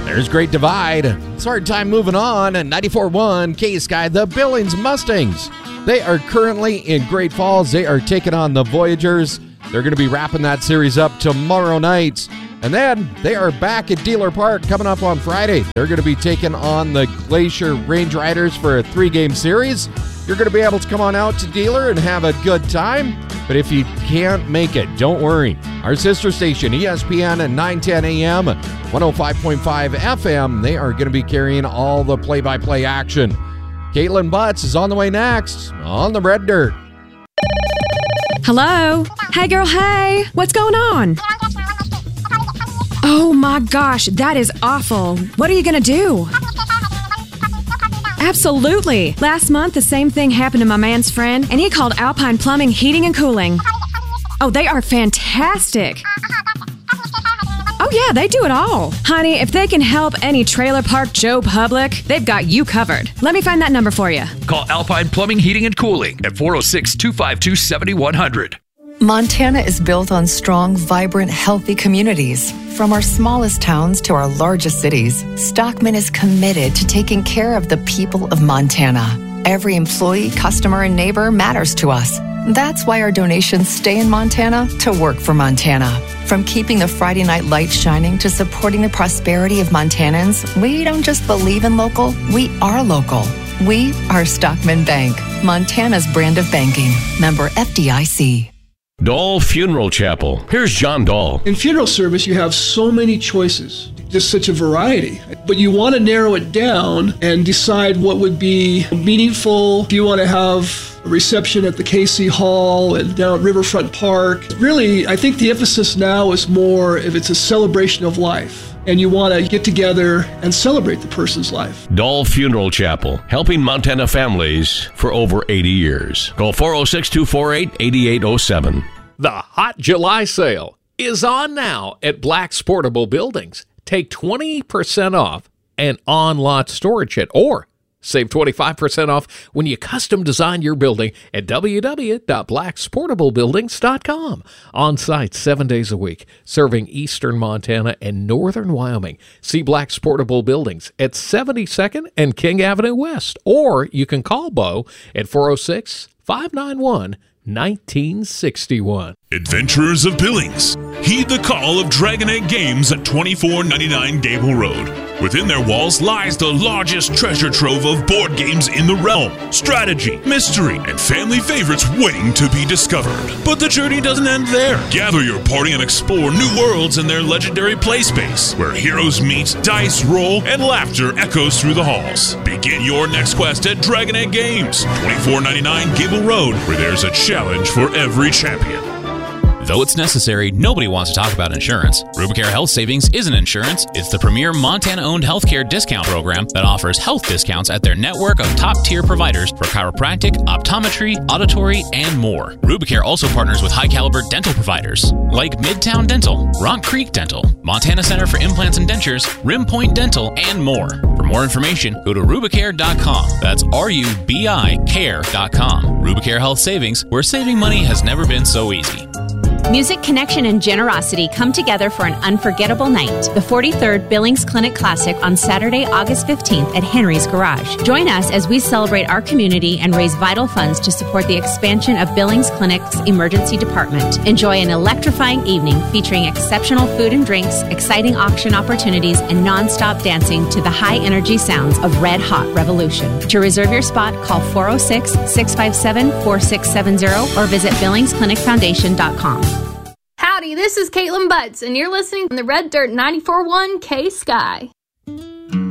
There's Great Divide. It's a hard time moving on. And 94.1 K-Sky, the Billings Mustangs. They are currently in Great Falls. They are taking on the Voyagers. They're going to be wrapping that series up tomorrow night. And then they are back at Dealer Park coming up on Friday. They're going to be taking on the Glacier Range Riders for a 3-game series. You're going to be able to come on out to Dealer and have a good time. But if you can't make it, don't worry. Our sister station, ESPN at 910 AM, 105.5 FM, they are going to be carrying all the play-by-play action. Caitlin Butts is on the way next on the Red Dirt. Hello? Hey, girl, hey. What's going on? Oh, my gosh, that is awful. What are you going to do? Absolutely. Last month, the same thing happened to my man's friend, and he called Alpine Plumbing, Heating, and Cooling. Oh, they are fantastic. Oh, yeah, they do it all. Honey, if they can help any Trailer Park Joe Public, they've got you covered. Let me find that number for you. Call Alpine Plumbing, Heating, and Cooling at 406-252-7100. Montana is built on strong, vibrant, healthy communities. From our smallest towns to our largest cities, Stockman is committed to taking care of the people of Montana. Every employee, customer, and neighbor matters to us. That's why our donations stay in Montana to work for Montana. From keeping the Friday night lights shining to supporting the prosperity of Montanans, we don't just believe in local, we are local. We are Stockman Bank, Montana's brand of banking. Member FDIC. Dahl Funeral Chapel. Here's John Dahl. In funeral service, you have so many choices, just such a variety. But you want to narrow it down and decide what would be meaningful. If you want to have a reception at the KC Hall and down at Riverfront Park, really, I think the emphasis now is more if it's a celebration of life. And you want to get together and celebrate the person's life. Dahl Funeral Chapel, helping Montana families for over 80 years. Call 406-248-8807. The Hot July sale is on now at Black's Portable Buildings. Take 20% off an on-lot storage shed, or save 25% off when you custom design your building at www.blacksportablebuildings.com. On site 7 days a week, serving eastern Montana and northern Wyoming. See Black's Portable Buildings at 72nd and King Avenue West, or you can call Bo at 406-591-1961. Adventurers of Billings, heed the call of Dragon Egg Games at 2499 Gable Road. Within their walls lies the largest treasure trove of board games in the realm. Strategy, mystery, and family favorites waiting to be discovered. But the journey doesn't end there. Gather your party and explore new worlds in their legendary play space, where heroes meet, dice roll, and laughter echoes through the halls. Begin your next quest at Dragon Egg Games, 2499 Gable Road, where there's a challenge for every champion. Though it's necessary, nobody wants to talk about insurance. Rubicare Health Savings isn't insurance. It's the premier Montana-owned healthcare discount program that offers health discounts at their network of top-tier providers for chiropractic, optometry, auditory, and more. Rubicare also partners with high-caliber dental providers like Midtown Dental, Rock Creek Dental, Montana Center for Implants and Dentures, Rim Point Dental, and more. For more information, go to Rubicare.com. That's RUBI care.com. Rubicare Health Savings, where saving money has never been so easy. Music, connection, and generosity come together for an unforgettable night. The 43rd Billings Clinic Classic on Saturday, August 15th at Henry's Garage. Join us as we celebrate our community and raise vital funds to support the expansion of Billings Clinic's emergency department. Enjoy an electrifying evening featuring exceptional food and drinks, exciting auction opportunities, and non-stop dancing to the high-energy sounds of Red Hot Revolution. To reserve your spot, call 406-657-4670 or visit BillingsClinicFoundation.com. Howdy, this is Caitlin Butts, and you're listening to the Red Dirt 94.1 K-Sky.